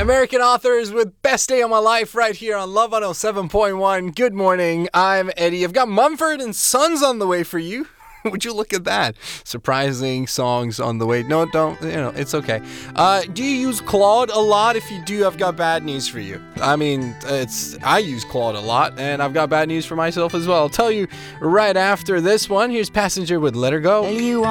American Authors with Best Day of My Life right here on Love 107.1. Good morning, I'm Eddie. I've got Mumford & Sons on the way for you. Would you look at that? Surprising songs on the way. No, don't, it's okay. Do you use Claude a lot? If you do, I've got bad news for you. I use Claude a lot, and I've got bad news for myself as well. I'll tell you right after this one. Here's Passenger with Let Her Go.